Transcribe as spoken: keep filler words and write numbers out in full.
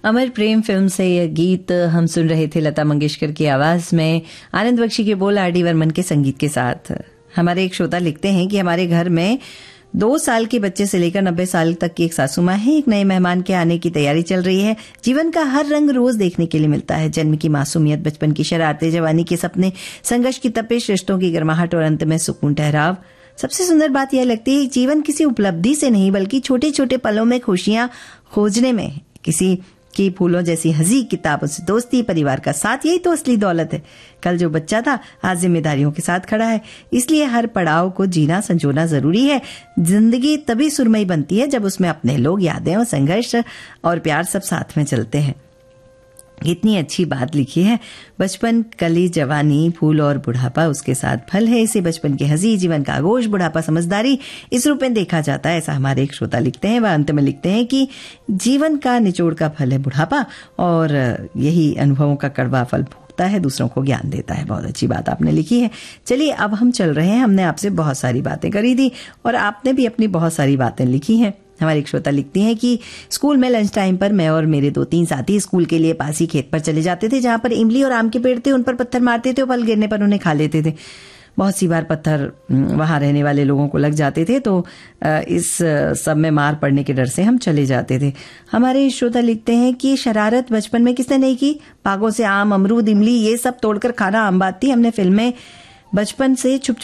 अमर प्रेम film से यह गीत हम सुन रहे थे लता मंगेशकर की आवाज में, आनंद बख्शी के बोल, आर डी बर्मन के संगीत के साथ। हमारे एक श्रोता लिखते हैं कि हमारे घर में दो साल के बच्चे से लेकर नब्बे साल तक की एक सासू माँ है। एक नए मेहमान के आने की तैयारी चल रही है। जीवन का हर रंग रोज देखने के लिए मिलता है। जन्म की मासूमियत, बचपन की शरारतें, जवानी के सपने, संघर्ष की तपिश, रिश्तों की गर्माहट और अंत में सुकून ठहराव। सबसे सुंदर बात यह लगती है, जीवन किसी उपलब्धि से नहीं बल्कि छोटे छोटे पलों में खुशियां खोजने में है। किसी की फूलों जैसी हंसी, किताबों से दोस्ती, परिवार का साथ, यही तो असली दौलत है। कल जो बच्चा था आज जिम्मेदारियों के साथ खड़ा है। इसलिए हर पड़ाव को जीना संजोना जरूरी है। जिंदगी तभी सुरमई बनती है जब उसमें अपने लोग, यादें और संघर्ष और प्यार सब साथ में चलते हैं। इतनी अच्छी बात लिखी है। बचपन, कली, जवानी, फूल और बुढ़ापा उसके साथ फल है। इसे बचपन की हंसी, जीवन का आगोश, बुढ़ापा समझदारी, इस रूप में देखा जाता है। ऐसा हमारे एक श्रोता लिखते हैं। वह अंत में लिखते हैं कि जीवन का निचोड़ का फल है बुढ़ापा, और यही अनुभवों का कड़वा फल फूटता है, दूसरों को ज्ञान देता है। बहुत अच्छी बात आपने लिखी है। चलिए अब हम चल रहे हैं। हमने आपसे बहुत सारी बातें करी थी और आपने भी अपनी बहुत सारी बातें लिखी हैं। हमारी एक श्रोता लिखती हैं कि स्कूल में लंच टाइम पर मैं और मेरे दो तीन साथी स्कूल के लिए पास ही खेत पर चले जाते थे, जहां पर इमली और आम के पेड़ थे। उन पर पत्थर मारते थे और फल गिरने पर उन्हें खा लेते थे। बहुत सी बार पत्थर वहां रहने वाले लोगों को लग जाते थे, तो इस सब में मार पड़ने के डर से हम चले जाते थे। हमारे श्रोता लिखते हैं कि शरारत बचपन में किसने नहीं की। बागों से आम, अमरूद, इमली ये सब तोड़कर खाना आम बात थी। हमने फिल्में बचपन से छुप